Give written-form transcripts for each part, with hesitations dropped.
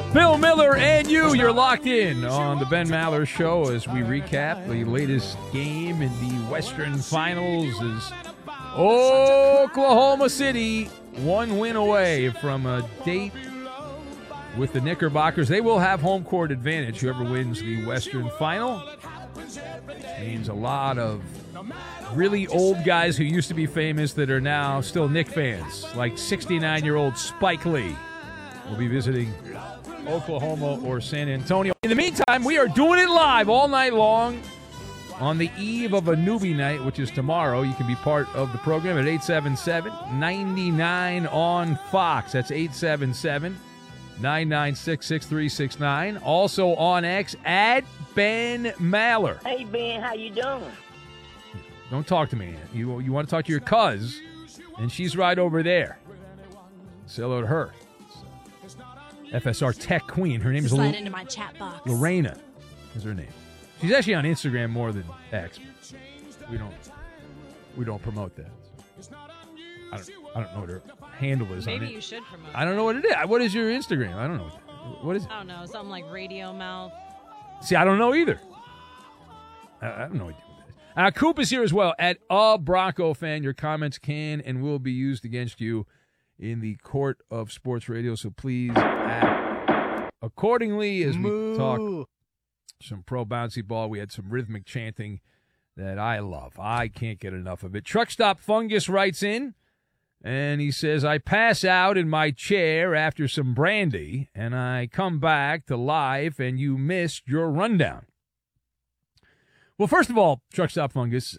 Bill Miller and you're locked in on the Ben Maller Show as we recap the latest game in the Western Finals as Oklahoma City one win away from a date with the Knickerbockers. They will have home court advantage, whoever wins the Western Final. Which means a lot of really old guys who used to be famous that are now still Knick fans, like 69-year-old Spike Lee will be visiting Oklahoma or San Antonio. In the meantime, we are doing it live all night long on the eve of a newbie night, which is tomorrow. You can be part of the program at 877-99 on Fox. That's 877-996-6369. Also on X at Ben Maller. Hey, Ben, how you doing? Don't talk to me. You want to talk to your cuz, and she's right over there. Say hello to her. FSR Tech Queen. Her name is Slide into my chat box. Lorena is her name. She's actually on Instagram more than X. We don't promote that. I don't know what her handle is. Maybe on it. you should promote. I don't know what it is. What is your Instagram? I don't know. What is it? I don't know. Something like Radio Mouth. See, I don't know either. I have no idea what that is. Coop is here as well. At a Bronco fan, your comments can and will be used against you in the court of sports radio, so please act accordingly as we talk some pro bouncy ball. We had some rhythmic chanting that I love. I can't get enough of it. Truck Stop Fungus writes in, and he says, I pass out in my chair after some brandy, and I come back to life, and you missed your rundown. Well, first of all, Truck Stop Fungus,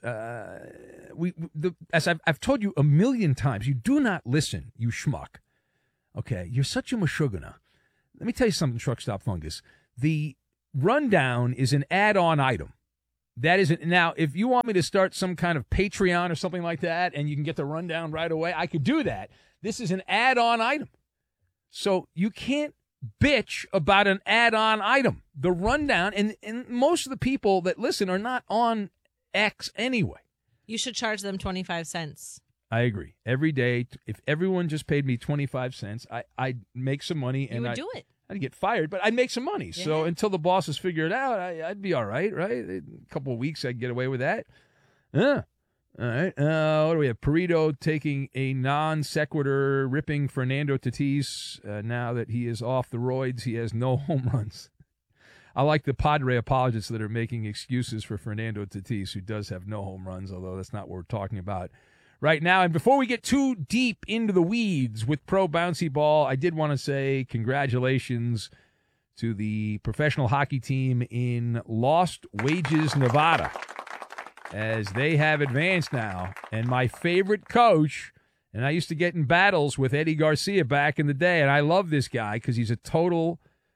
as I've told you a million times, you do not listen, you schmuck. Okay, you're such a mashugana. Let me tell you something, Truck Stop Fungus. The rundown is an add-on item. That isn't. Now, if you want me to start some kind of Patreon or something like that, and you can get the rundown right away, I could do that. This is an add-on item. So you can't bitch about an add-on item. The rundown, and most of the people that listen are not on X anyway. You should charge them 25 cents. I agree. Every day, if everyone just paid me 25 cents, I'd make some money. And you would do it. I'd get fired, but I'd make some money. Yeah. So until the bosses figure it out, I'd be all right, right? A couple of weeks, I'd get away with that. All right. What do we have? Perito taking a non sequitur, ripping Fernando Tatis. Now that he is off the roids, he has no home runs. I like the Padre apologists that are making excuses for Fernando Tatis, who does have no home runs, although that's not what we're talking about right now. And before we get too deep into the weeds with pro bouncy ball, I did want to say congratulations to the professional hockey team in Lost Wages, Nevada, as they have advanced now. And my favorite coach, and I used to get in battles with Eddie Garcia back in the day, and I love this guy because he's a total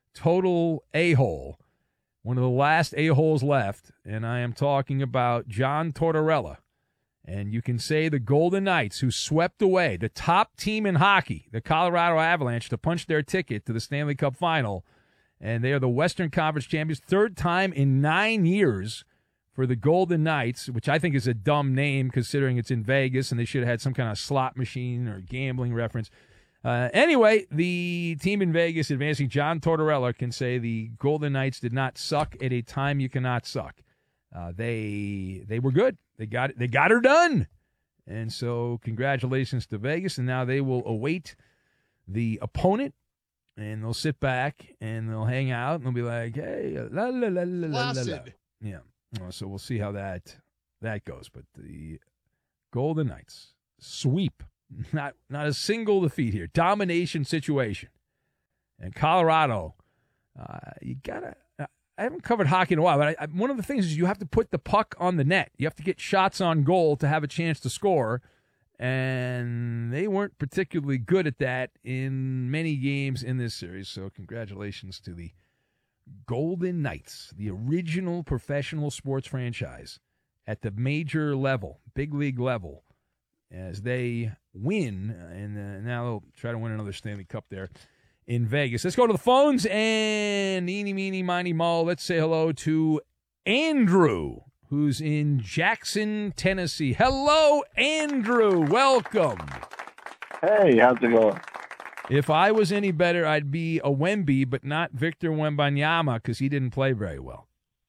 a-hole. One of the last a-holes left, and I am talking about John Tortorella. And you can say the Golden Knights, who swept away the top team in hockey, the Colorado Avalanche, to punch their ticket to the Stanley Cup Final. And they are the Western Conference champions, third time in 9 years for the Golden Knights, which I think is a dumb name considering it's in Vegas and they should have had some kind of slot machine or gambling reference. Anyway, the team in Vegas advancing, John Tortorella can say the Golden Knights did not suck at a time you cannot suck. They were good. They got her done. And so congratulations to Vegas. And now they will await the opponent, and they'll sit back and they'll hang out and they'll be like, hey, la la la la la la. Yeah. So we'll see how that goes. But the Golden Knights sweep. Not a single defeat here. Domination situation. And Colorado, you gotta. I haven't covered hockey in a while, but one of the things is you have to put the puck on the net. You have to get shots on goal to have a chance to score, and they weren't particularly good at that in many games in this series. So congratulations to the Golden Knights, the original professional sports franchise at the major level, big league level, as they win, and now they'll try to win another Stanley Cup there in Vegas. Let's go to the phones, and eeny, meeny, miny, mo. Let's say hello to Andrew, who's in Jackson, Tennessee. Hello, Andrew. Welcome. Hey, how's it going? If I was any better, I'd be a Wemby, but not Victor Wembanyama because he didn't play very well.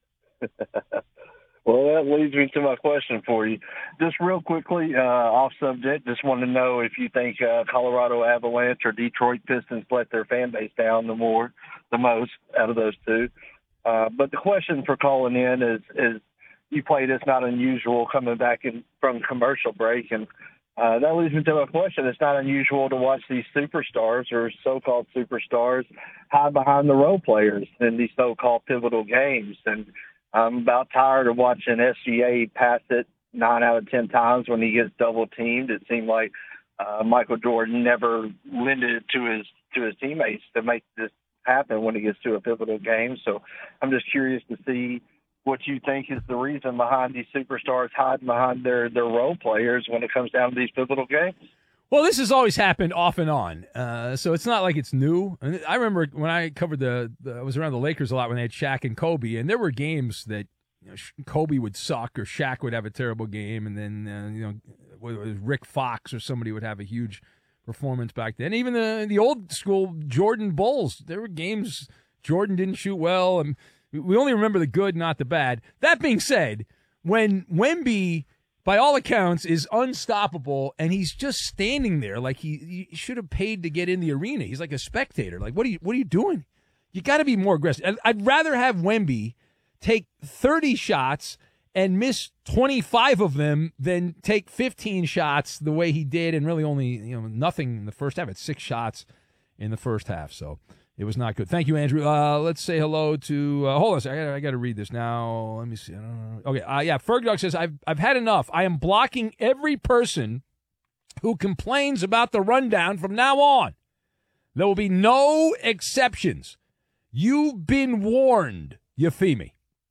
Well, that leads me to my question for you. Just real quickly, off subject, just want to know if you think Colorado Avalanche or Detroit Pistons let their fan base down the most out of those two. But the question for calling in is you played It's Not Unusual coming back from commercial break, and that leads me to a question. It's not unusual to watch these superstars or so-called superstars hide behind the role players in these so-called pivotal games. And I'm about tired of watching SGA pass it 9 out of 10 times when he gets double-teamed. It seemed like Michael Jordan never lended it to his teammates to make this happen when it gets to a pivotal game. So I'm just curious to see what you think is the reason behind these superstars hiding behind their role players when it comes down to these pivotal games. Well, this has always happened off and on, so it's not like it's new. And I remember when I covered I was around the Lakers a lot when they had Shaq and Kobe, and there were games that Kobe would suck or Shaq would have a terrible game, and then Rick Fox or somebody would have a huge performance back then. Even the old school Jordan Bulls, there were games Jordan didn't shoot well, and we only remember the good, not the bad. That being said, when Wemby, by all accounts, is unstoppable, and he's just standing there like he should have paid to get in the arena. He's like a spectator. Like, what are you doing? You got to be more aggressive. I'd rather have Wemby take 30 shots and miss 25 of them than take 15 shots the way he did and really only nothing in the first half. It's 6 shots in the first half, so it was not good. Thank you, Andrew. Let's say hello to hold on a second. I got to read this now. Let me see. Okay. Yeah. Fergdog says I've had enough. I am blocking every person who complains about the rundown from now on. There will be no exceptions. You've been warned, Euphemi.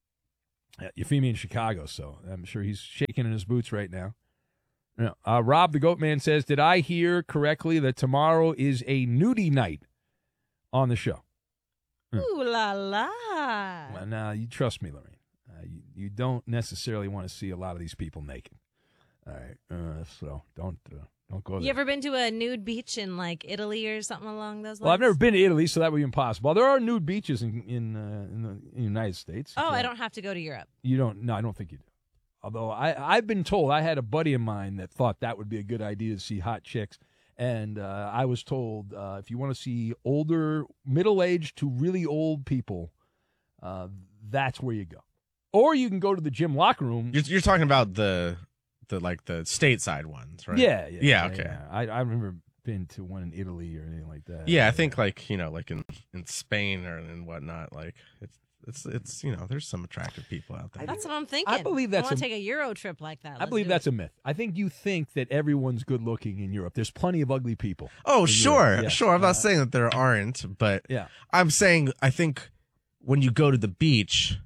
Euphemi in Chicago, so I'm sure he's shaking in his boots right now. Rob the Goat Man says, did I hear correctly that tomorrow is a nudie night on the show? Ooh la la. Well, now, you trust me, Lorraine. You don't necessarily want to see a lot of these people naked. All right, so don't go there. You ever been to a nude beach in like Italy or something along those lines? Well, I've never been to Italy, so that would be impossible. There are nude beaches in the United States. Oh, I don't have to go to Europe. You don't? No, I don't think you do. Although I've been told, I had a buddy of mine that thought that would be a good idea to see hot chicks. And I was told if you want to see older, middle-aged to really old people, that's where you go. Or you can go to the gym locker room. You're talking about the stateside ones, right? Yeah. Okay. Yeah. I've never been to one in Italy or anything like that. Yeah, I think like in Spain or and whatnot, like it's there's some attractive people out there. That's what I'm thinking. I believe that's I want to take a Euro trip like that. I believe that's a myth. I think you think that everyone's good looking in Europe. There's plenty of ugly people. Oh, sure. Yes. Sure. I'm not saying that there aren't, but yeah. I'm saying I think when you go to the beach,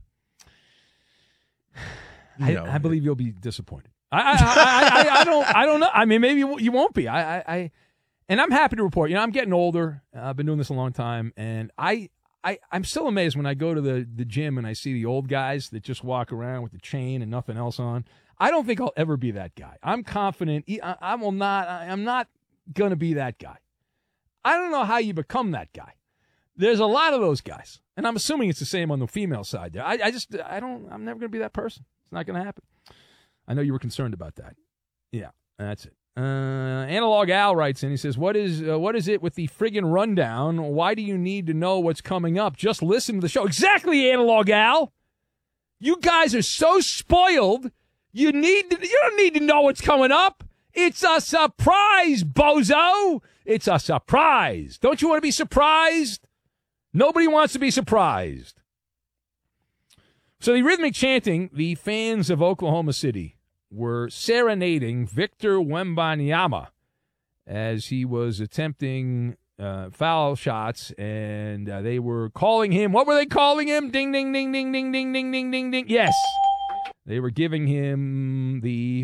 I believe you'll be disappointed. I don't know. I mean, maybe you won't be. And I'm happy to report. I'm getting older. I've been doing this a long time, and I'm still amazed when I go to the gym and I see the old guys that just walk around with the chain and nothing else on. I don't think I'll ever be that guy. I'm confident. I'm not going to be that guy. I don't know how you become that guy. There's a lot of those guys, and I'm assuming it's the same on the female side there. I'm never going to be that person. It's not going to happen. I know you were concerned about that. Yeah, that's it. Analog Al writes in. He says, what is it with the friggin' rundown? Why do you need to know what's coming up? Just listen to the show. Exactly, Analog Al. You guys are so spoiled. You don't need to know what's coming up. It's a surprise, bozo. It's a surprise. Don't you want to be surprised? Nobody wants to be surprised. So the rhythmic chanting, the fans of Oklahoma City were serenading Victor Wembanyama as he was attempting foul shots, and they were calling him. What were they calling him? Ding, ding, ding, ding, ding, ding, ding, ding, ding, ding. Yes. They were giving him the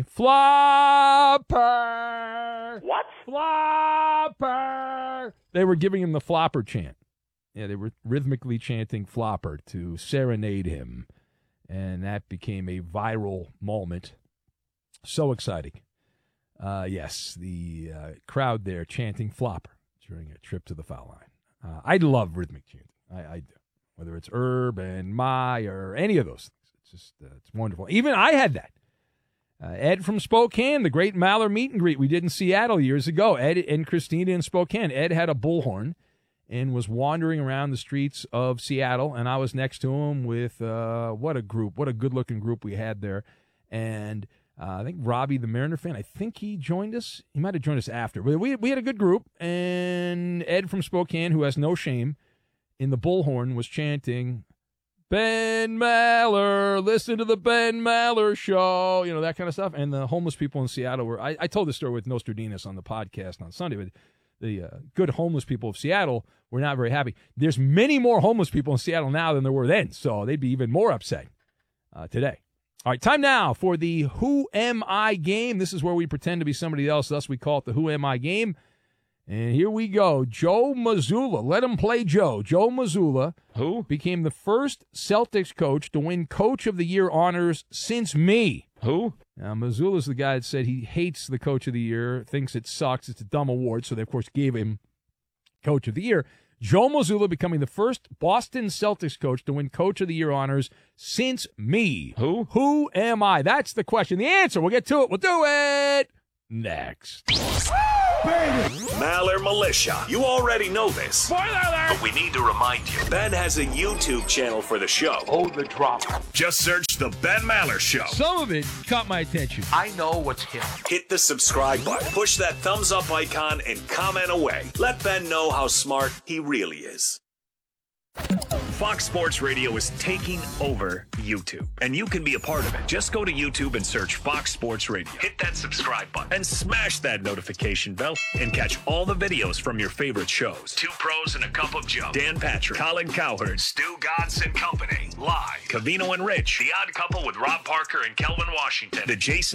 flopper. What? Flopper. They were giving him the flopper chant. Yeah, they were rhythmically chanting flopper to serenade him, and that became a viral moment. So exciting. Yes, the crowd there chanting flopper. during a trip to the foul line. I love rhythmic chanting. I do. Whether it's Urban, My, or any of those things. It's just it's wonderful. Even I had that. Ed from Spokane, the great Maller meet and greet we did in Seattle years ago. Ed and Christina in Spokane. Ed had a bullhorn and was wandering around the streets of Seattle, and I was next to him with what a good-looking group we had there. And I think Robbie, the Mariner fan, I think he joined us. He might have joined us after. But we had a good group, and Ed from Spokane, who has no shame, in the bullhorn was chanting, Ben Maller, listen to the Ben Maller show, that kind of stuff. And the homeless people in Seattle were, I told this story with Nostradamus on the podcast on Sunday, but the good homeless people of Seattle were not very happy. There's many more homeless people in Seattle now than there were then, so they'd be even more upset today. All right, time now for the Who Am I game. This is where we pretend to be somebody else, thus we call it the Who Am I game. And here we go. Joe Mazzulla. Let him play Joe. Joe Mazzulla, who became the first Celtics coach to win Coach of the Year honors since me. Who? Now, Mazzulla's the guy that said he hates the Coach of the Year, thinks it sucks, it's a dumb award, so they, of course, gave him Coach of the Year. Joe Mazzulla becoming the first Boston Celtics coach to win Coach of the Year honors since me. Who? Who am I? That's the question. The answer, we'll get to it. We'll do it next. Maller Militia. You already know this. Spoiler alert! But we need to remind you. Ben has a YouTube channel for the show. Oh, the drama. Just search The Ben Maller Show. Some of it caught my attention. I know what's hip. Hit the subscribe button, push that thumbs up icon, and comment away. Let Ben know how smart he really is. Fox Sports Radio is taking over YouTube, and you can be a part of it. Just go to YouTube and search Fox Sports Radio. Hit that subscribe button and smash that notification bell and catch all the videos from your favorite shows. Two Pros and a Cup of Joe, Dan Patrick, Colin Cowherd, Stu Godson Company, Live, Cavino and Rich, The Odd Couple with Rob Parker and Kelvin Washington, The Jason